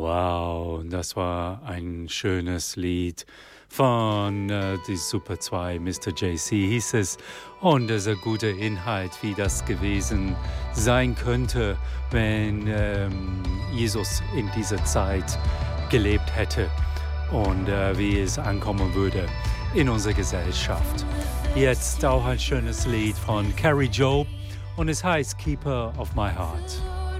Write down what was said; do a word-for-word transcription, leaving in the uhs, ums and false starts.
Wow, das war ein schönes Lied von äh, die Super zwei, Mister J C hieß es. Und es ist ein guter Inhalt, wie das gewesen sein könnte, wenn ähm, Jesus in dieser Zeit gelebt hätte und äh, wie es ankommen würde in unserer Gesellschaft. Jetzt auch ein schönes Lied von Carrie Joe und es heißt Keeper of My Heart.